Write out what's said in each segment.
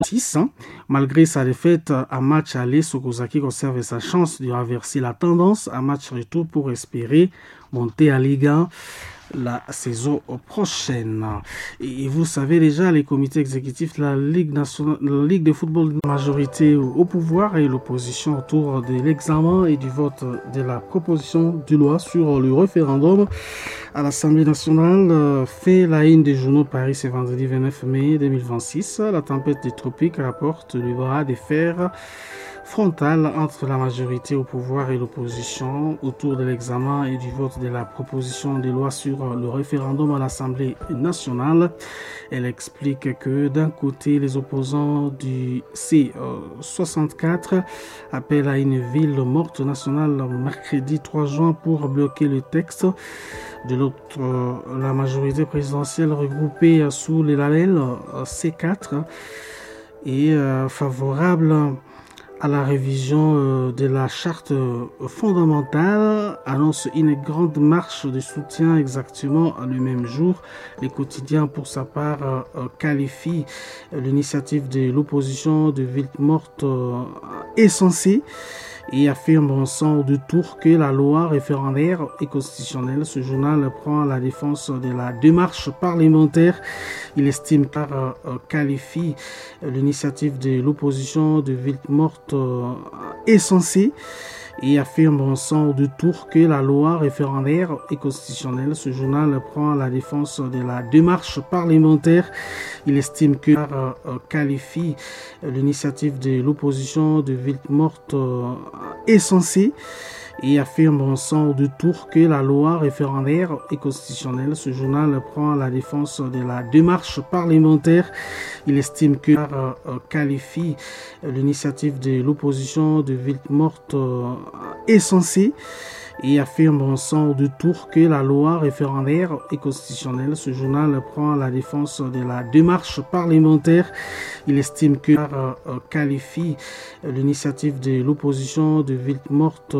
6. Malgré sa défaite à match aller, Sokozaki conserve sa chance de renverser la tendance à match retour pour espérer monter à Ligue 1 la saison prochaine. Et vous savez déjà, les comités exécutifs de la Ligue nationale, la Ligue de football, la majorité au pouvoir et l'opposition autour de l'examen et du vote de la proposition de loi sur le référendum à l'Assemblée nationale fait la une des journaux Paris ce vendredi 29 mai 2026. La tempête des tropiques rapporte le bras de fer frontale entre la majorité au pouvoir et l'opposition autour de l'examen et du vote de la proposition de loi sur le référendum à l'Assemblée nationale. Elle explique que d'un côté, les opposants du C64 appellent à une ville morte nationale mercredi 3 juin pour bloquer le texte. De l'autre, la majorité présidentielle regroupée sous les labels C4 est favorable à la révision de la charte fondamentale, annonce une grande marche de soutien exactement le même jour. Les quotidiens, pour sa part, qualifient l'initiative de l'opposition de ville morte insensée et affirme en son de tour que la loi référendaire et constitutionnelle. Ce journal prend la défense de la démarche parlementaire. Il estime car qualifie l'initiative de l'opposition de ville morte insensée et affirme en son de tour que la loi référendaire et constitutionnelle. Ce journal prend la défense de la démarche parlementaire. Il estime que qualifie l'initiative de l'opposition de ville morte insensée et affirme en son de tour que la loi référendaire et constitutionnelle. Ce journal prend la défense de la démarche parlementaire. Il estime que qualifie l'initiative de l'opposition de ville morte insensée et affirme en son de tour que la loi référendaire et constitutionnelle. Ce journal prend la défense de la démarche parlementaire. Il estime que qualifie l'initiative de l'opposition de ville morte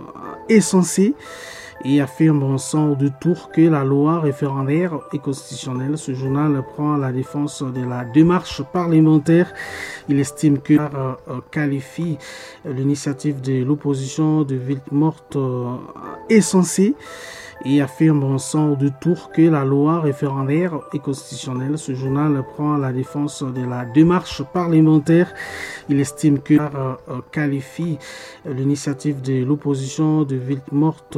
insensée et affirme en son de tour que la loi référendaire et constitutionnelle. Ce journal prend la défense de la démarche parlementaire. Il estime que qualifie l'initiative de l'opposition de ville morte insensée et affirme en son de tour que la loi référendaire et constitutionnelle. Ce journal prend la défense de la démarche parlementaire. Il estime que qualifie l'initiative de l'opposition de ville morte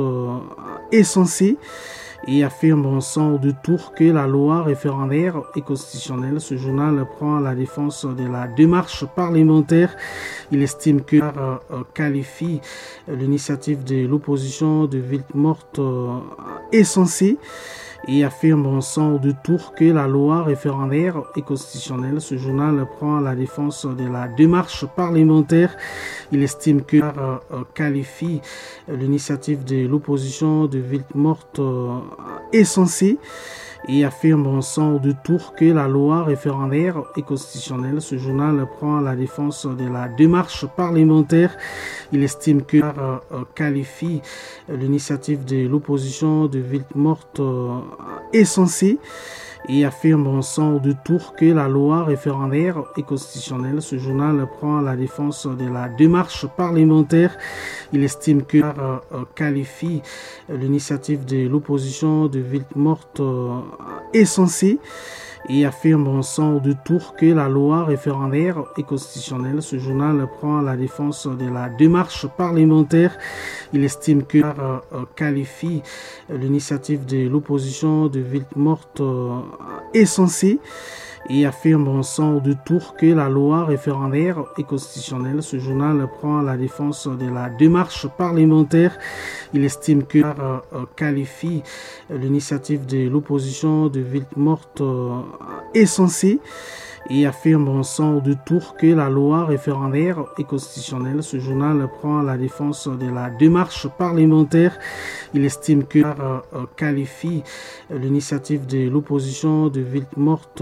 insensée et affirme en son de tour que la loi référendaire et constitutionnelle. Ce journal prend la défense de la démarche parlementaire. Il estime que qualifie l'initiative de l'opposition de ville morte insensée et affirme en son de tour que la loi référendaire et constitutionnelle. Ce journal prend la défense de la démarche parlementaire. Il estime que qualifie l'initiative de l'opposition de ville morte insensée et affirme en son de tour que la loi référendaire et constitutionnelle. Ce journal prend la défense de la démarche parlementaire. Il estime que qualifie l'initiative de l'opposition de ville morte insensée et affirme en son de tour que la loi référendaire et constitutionnelle. Ce journal prend la défense de la démarche parlementaire. Il estime que qualifie l'initiative de l'opposition de ville morte insensée et affirme en son de tour que la loi référendaire et constitutionnelle. Ce journal prend la défense de la démarche parlementaire. Il estime que qualifie l'initiative de l'opposition de ville morte insensée et affirme en son de tour que la loi référendaire et constitutionnelle. Ce journal prend la défense de la démarche parlementaire. Il estime que qualifie l'initiative de l'opposition de ville morte insensée et affirme en son de tour que la loi référendaire et constitutionnelle. Ce journal prend la défense de la démarche parlementaire. Il estime que qualifie l'initiative de l'opposition de ville morte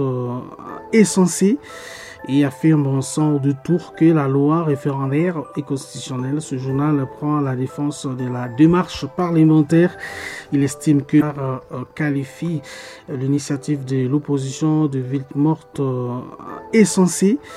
insensée et affirme en son de tour que la loi référendaire et constitutionnelle. Ce journal prend la défense de la démarche parlementaire. Il estime que qualifie l'initiative de l'opposition de ville morte insensée